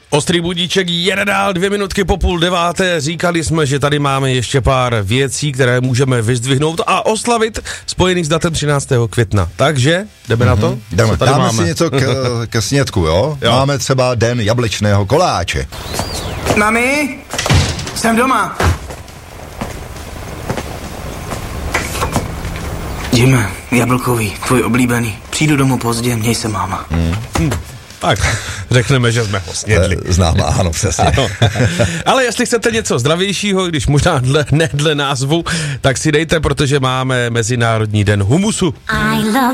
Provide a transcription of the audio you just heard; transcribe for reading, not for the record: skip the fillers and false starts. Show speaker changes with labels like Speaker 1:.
Speaker 1: Ostrý budíček jede dál, 2 minutky po 8:30. Říkali jsme, že tady máme ještě pár věcí, které můžeme vyzdvihnout a oslavit spojených s datem 13. května. Takže jdeme na to?
Speaker 2: Jdeme. Dáme si něco ke snědku, jo? Máme třeba den jablečného koláče.
Speaker 3: Mami, jsem doma. Jimmy, jablkový, tvůj oblíbený. Přijdu domů pozdě, měj se, máma.
Speaker 1: Tak, řekneme, že jsme ho snědli.
Speaker 2: Známá, ano, přesně. Ano.
Speaker 1: Ale jestli chcete něco zdravějšího, když možná ne dle názvu, tak si dejte, protože máme Mezinárodní den humusu.
Speaker 4: I love